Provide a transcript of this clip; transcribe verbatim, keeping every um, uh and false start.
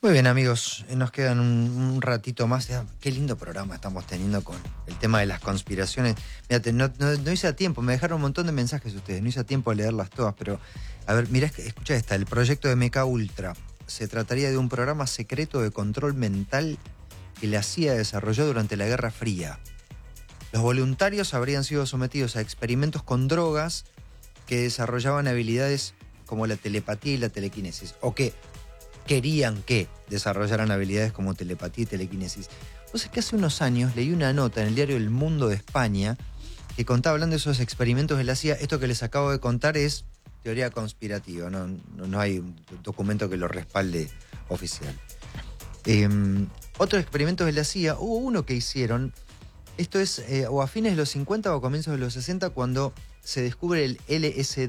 Muy bien, amigos, nos quedan un, un ratito más. Qué lindo programa estamos teniendo con el tema de las conspiraciones. Fíjate, no, no, no hice a tiempo, me dejaron un montón de mensajes ustedes, no hice a tiempo de leerlas todas, pero a ver, mirá, escucha esta, el proyecto de M K Ultra. Se trataría de un programa secreto de control mental que la C I A desarrolló durante la Guerra Fría. Los voluntarios habrían sido sometidos a experimentos con drogas que desarrollaban habilidades como la telepatía y la telequinesis, o que querían que desarrollaran habilidades como telepatía y telequinesis. O sea que hace unos años leí una nota en el diario El Mundo de España que contaba, hablando de esos experimentos de la C I A. Esto que les acabo de contar es teoría conspirativa, no, no, no hay un documento que lo respalde oficial. Eh, otros experimentos de la C I A, hubo uno que hicieron, esto es eh, o a fines de los cincuenta o a comienzos de los sesenta, cuando se descubre el L S D.